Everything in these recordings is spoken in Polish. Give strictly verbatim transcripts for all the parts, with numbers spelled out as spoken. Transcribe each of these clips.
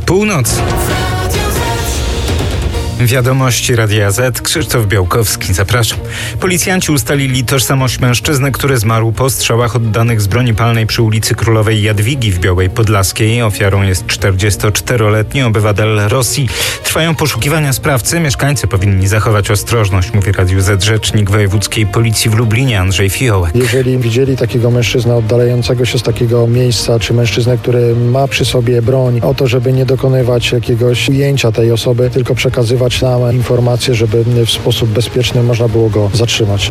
Północ. Wiadomości Radia Z. Krzysztof Białkowski. Zapraszam. Policjanci ustalili tożsamość mężczyzny, który zmarł po strzałach oddanych z broni palnej przy ulicy Królowej Jadwigi w Białej Podlaskiej. Ofiarą jest czterdziestoczteroletni obywatel Rosji. Trwają poszukiwania sprawcy. Mieszkańcy powinni zachować ostrożność, mówi Radiu Z rzecznik wojewódzkiej policji w Lublinie Andrzej Fiołek. Jeżeli widzieli takiego mężczyznę oddalającego się z takiego miejsca, czy mężczyznę, który ma przy sobie broń, o to, żeby nie dokonywać jakiegoś ujęcia tej osoby, tylko przekazywać nam informacje, żeby w sposób bezpieczny można było go zatrzymać.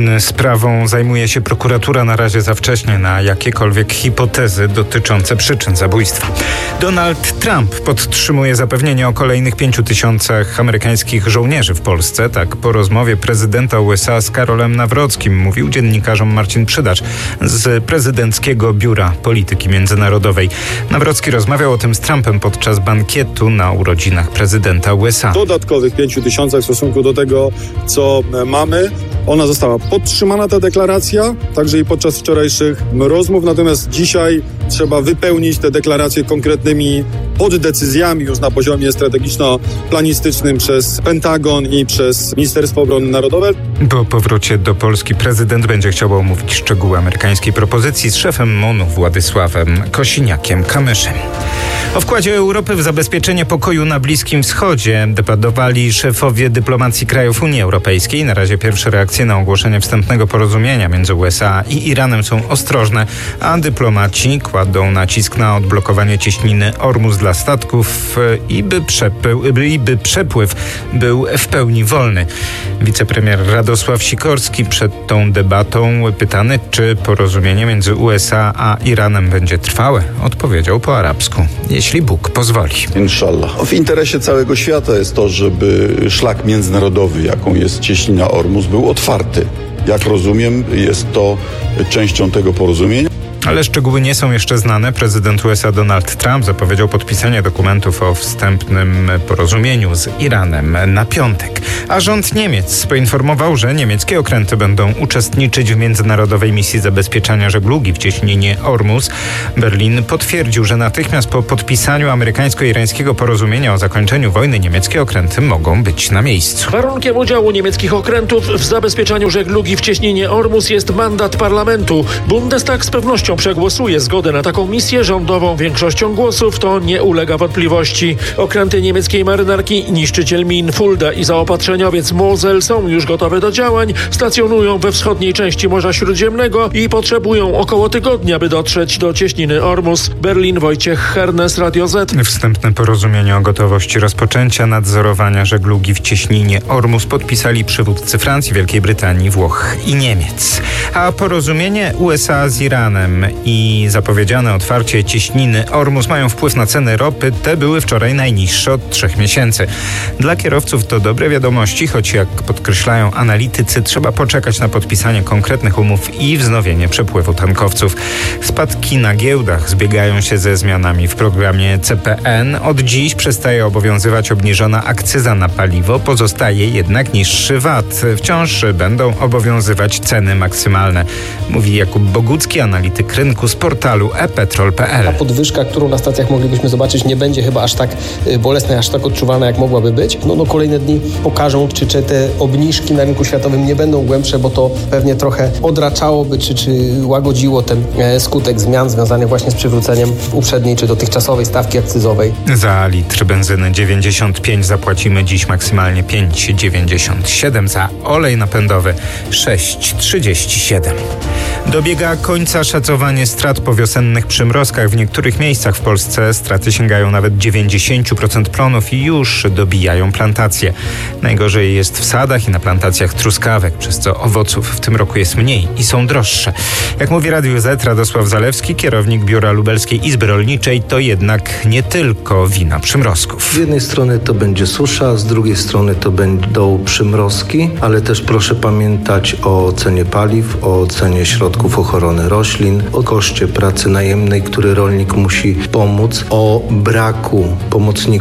Sprawą zajmuje się prokuratura, na razie za wcześnie na jakiekolwiek hipotezy dotyczące przyczyn zabójstwa. Donald Trump podtrzymuje zapewnienie o kolejnych pięciu tysiącach amerykańskich żołnierzy w Polsce. Tak po rozmowie prezydenta U S A z Karolem Nawrockim mówił dziennikarzom Marcin Przydacz z prezydenckiego Biura Polityki Międzynarodowej. Nawrocki rozmawiał o tym z Trumpem podczas bankietu na urodzinach prezydenta U S A. Dodatkowych pięciu tysiącach w stosunku do tego, co mamy. Ona została podtrzymana, ta deklaracja, także i podczas wczorajszych rozmów. Natomiast dzisiaj trzeba wypełnić te deklaracje konkretnymi poddecyzjami już na poziomie strategiczno-planistycznym przez Pentagon i przez Ministerstwo Obrony Narodowej. Po powrocie do Polski prezydent będzie chciał omówić szczegóły amerykańskiej propozycji z szefem M O N-u Władysławem Kosiniakiem-Kamyszem. O wkładzie Europy w zabezpieczenie pokoju na Bliskim Wschodzie debatowali szefowie dyplomacji krajów Unii Europejskiej. Na razie pierwsze reakcje na ogłoszenie wstępnego porozumienia między U S A i Iranem są ostrożne, a dyplomaci kładą nacisk na odblokowanie cieśniny Ormus dla statków i by, przepływ, i by przepływ był w pełni wolny. Wicepremier Radosław Sikorski przed tą debatą pytany, czy porozumienie między U S A a Iranem będzie trwałe, odpowiedział po arabsku: jeśli Bóg pozwoli. Inshallah. W interesie całego świata jest to, żeby szlak międzynarodowy, jaką jest cieśnina Ormus, był otwarty. Jak rozumiem, jest to częścią tego porozumienia. Ale szczegóły nie są jeszcze znane. Prezydent U S A Donald Trump zapowiedział podpisanie dokumentów o wstępnym porozumieniu z Iranem na piątek. A rząd Niemiec poinformował, że niemieckie okręty będą uczestniczyć w międzynarodowej misji zabezpieczania żeglugi w cieśninie Ormus. Berlin potwierdził, że natychmiast po podpisaniu amerykańsko-irańskiego porozumienia o zakończeniu wojny niemieckie okręty mogą być na miejscu. Warunkiem udziału niemieckich okrętów w zabezpieczaniu żeglugi w cieśninie Ormus jest mandat parlamentu. Bundestag z pewnością przegłosuje zgodę na taką misję rządową większością głosów, to nie ulega wątpliwości. Okręty niemieckiej marynarki niszczyciel min Fulda i zaopatrzeniowiec Mosel są już gotowe do działań, stacjonują we wschodniej części Morza Śródziemnego i potrzebują około tygodnia, by dotrzeć do cieśniny Ormus. Berlin, Wojciech Hernes, Radio Z. Wstępne porozumienie o gotowości rozpoczęcia nadzorowania żeglugi w cieśninie Ormus podpisali przywódcy Francji, Wielkiej Brytanii, Włoch i Niemiec. A porozumienie U S A z Iranem i zapowiedziane otwarcie cieśniny Ormus mają wpływ na ceny ropy. Te były wczoraj najniższe od trzech miesięcy. Dla kierowców to dobre wiadomości, choć jak podkreślają analitycy, trzeba poczekać na podpisanie konkretnych umów i wznowienie przepływu tankowców. Spadki na giełdach zbiegają się ze zmianami w programie C P N. Od dziś przestaje obowiązywać obniżona akcyza na paliwo, pozostaje jednak niższy V A T. Wciąż będą obowiązywać ceny maksymalne, mówi Jakub Bogucki, analityk rynku z portalu e petrol kropka p l. Ta podwyżka, którą na stacjach moglibyśmy zobaczyć, nie będzie chyba aż tak bolesna, aż tak odczuwalna, jak mogłaby być. No, no kolejne dni pokażą, czy, czy te obniżki na rynku światowym nie będą głębsze, bo to pewnie trochę odraczałoby, czy, czy łagodziło ten skutek zmian związanych właśnie z przywróceniem uprzedniej, czy dotychczasowej stawki akcyzowej. Za litr benzyny dziewięćdziesiąt pięć zapłacimy dziś maksymalnie pięć dziewięćdziesiąt siedem, za olej napędowy sześć trzydzieści siedem. Dobiega końca szacowanie strat po wiosennych przymrozkach. W niektórych miejscach w Polsce straty sięgają nawet dziewięćdziesiąt procent plonów i już dobijają plantacje. Najgorzej jest w sadach i na plantacjach truskawek, przez co owoców w tym roku jest mniej i są droższe. Jak mówi Radiu Z Radosław Zalewski, kierownik Biura Lubelskiej Izby Rolniczej, to jednak nie tylko wina przymrozków. Z jednej strony to będzie susza, z drugiej strony to będą przymrozki, ale też proszę pamiętać o cenie paliw, o cenie środków ochrony roślin, o koszcie pracy najemnej, który rolnik musi pomóc, o braku pomocników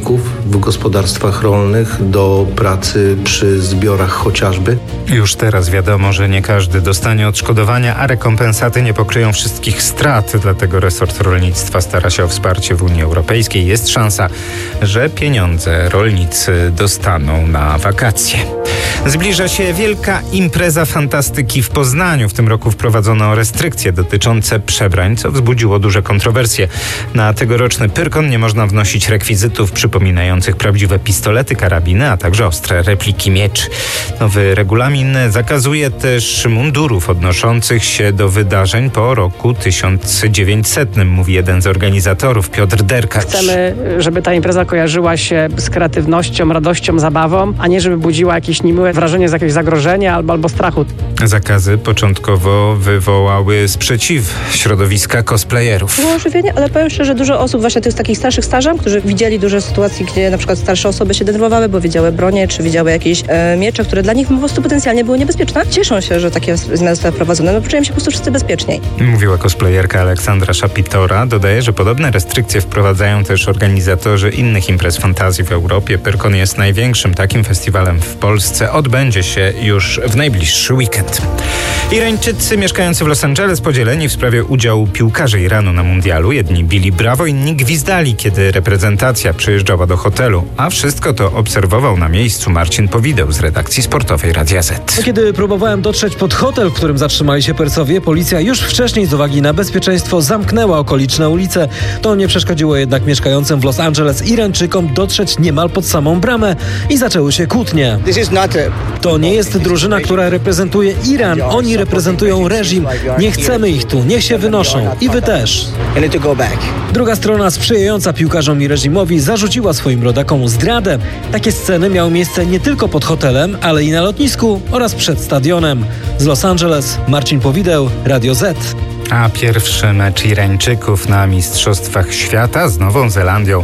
w gospodarstwach rolnych do pracy przy zbiorach chociażby. Już teraz wiadomo, że nie każdy dostanie odszkodowania, a rekompensaty nie pokryją wszystkich strat. Dlatego resort rolnictwa stara się o wsparcie w Unii Europejskiej. Jest szansa, że pieniądze rolnicy dostaną na wakacje. Zbliża się wielka impreza fantastyki w Poznaniu. W tym roku wprowadzono restrykcje dotyczące przebrań, co wzbudziło duże kontrowersje. Na tegoroczny Pyrkon nie można wnosić rekwizytów przypominających prawdziwe pistolety, karabiny, a także ostre repliki mieczy. Nowy regulamin zakazuje też mundurów odnoszących się do wydarzeń po roku tysiąc dziewięćsetnym, mówi jeden z organizatorów, Piotr Derkacz. Chcemy, żeby ta impreza kojarzyła się z kreatywnością, radością, zabawą, a nie żeby budziła jakieś niemiłe wrażenie z jakiegoś zagrożenia albo, albo strachu. Zakazy początkowo wywołały sprzeciw środowiska cosplayerów. Było ożywienie, ale powiem szczerze, dużo osób właśnie tych takich starszych stażem, którzy widzieli dużo sytuacji, gdzie na przykład starsze osoby się denerwowały, bo widziały bronie, czy widziały jakieś e, miecze, które dla nich po prostu potencjalnie były niebezpieczne. Cieszą się, że takie zmiany zostały wprowadzone, no poczułem się po prostu wszyscy bezpieczniej. Mówiła cosplayerka Aleksandra Szapitora. Dodaje, że podobne restrykcje wprowadzają też organizatorzy innych imprez fantazji w Europie. Pyrkon jest największym takim festiwalem w Polsce. Odbędzie się już w najbliższy weekend. Irańczycy mieszkający w Los Angeles podzieleni w sprawie udziału piłkarzy Iranu na mundialu. Jedni bili brawo, inni gwizdali, kiedy reprezentacja przyjeżdżała do hotelu. A wszystko to obserwował na miejscu Marcin Powideł z redakcji sportowej Radia Z. Kiedy próbowałem dotrzeć pod hotel, w którym zatrzymali się Persowie, policja już wcześniej z uwagi na bezpieczeństwo zamknęła okoliczne ulice. To nie przeszkodziło jednak mieszkającym w Los Angeles Irańczykom dotrzeć niemal pod samą bramę i zaczęły się kłótnie. To nie jest drużyna, która reprezentuje Iran. Oni reprezentują reżim. Nie chcemy ich tu. Niech się wynoszą. I wy też. Druga strona sprzyjająca piłkarzom i reżimowi zarzuciła swoim rodakom zdradę. Takie sceny miały miejsce nie tylko pod hotelem, ale i na lotnisku oraz przed stadionem. Z Los Angeles Marcin Powideł, Radio Z. A pierwszy mecz Irańczyków na Mistrzostwach Świata z Nową Zelandią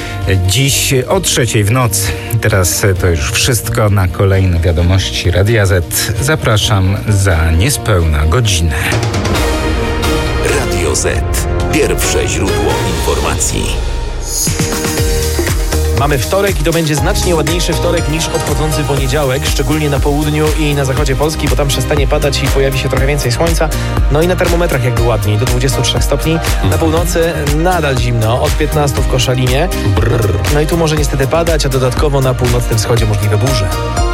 dziś o trzeciej w nocy. Teraz to już wszystko. Na kolejne wiadomości Radia Z zapraszam za niespełna godzinę. Radio Z. Pierwsze źródło informacji. Mamy wtorek i to będzie znacznie ładniejszy wtorek niż odchodzący poniedziałek, szczególnie na południu i na zachodzie Polski, bo tam przestanie padać i pojawi się trochę więcej słońca. No i na termometrach jakby ładniej, do dwudziestu trzech stopni. Na północy nadal zimno, od piętnastu w Koszalinie. No i tu może niestety padać, a dodatkowo na północnym wschodzie możliwe burze.